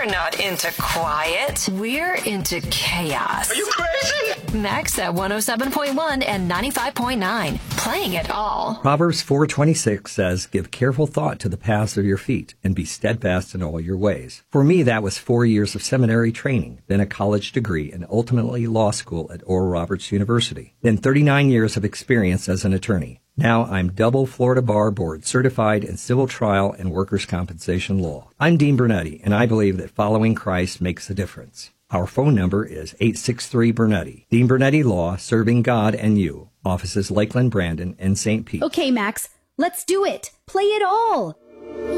We're not into quiet. We're into chaos. Are you crazy? Max at 107.1 and 95.9. Playing it all. Proverbs 4:26 says, "Give careful thought to the paths of your feet, and be steadfast in all your ways." For me, that was 4 years of seminary training, then a college degree, and ultimately law school at Oral Roberts University. Then 39 years of experience as an attorney. Now I'm double Florida Bar Board certified in civil trial and workers' compensation law. I'm Dean Bernetti, and I believe that following Christ makes a difference. Our phone number is 863-BERNETTI. Dean Bernetti Law, serving God and you. Offices Lakeland, Brandon, and St. Pete. Okay, Max, let's do it. Play it all.